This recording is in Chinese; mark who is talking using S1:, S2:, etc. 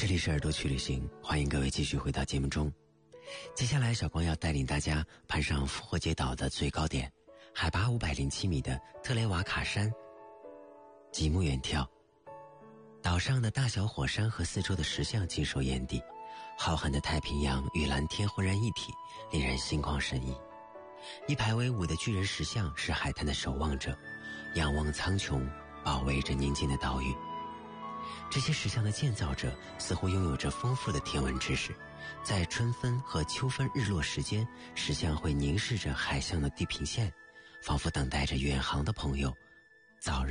S1: 这里是耳朵去旅行，欢迎各位继续回到节目中。接下来小光要带领大家攀上复活节岛的最高点，海拔507米的特雷瓦卡山，极目远眺。岛上的大小火山和四周的石像尽收眼底，浩瀚的太平洋与蓝天浑然一体，令人心旷神怡。一排威武的巨人石像是海滩的守望者，仰望苍穹，保卫着宁静的岛屿。这些石像的建造者似乎拥有着丰富的天文知识，在春分和秋分日落时间，石像会凝视着海象的地平线，仿佛等待着远航的朋友早日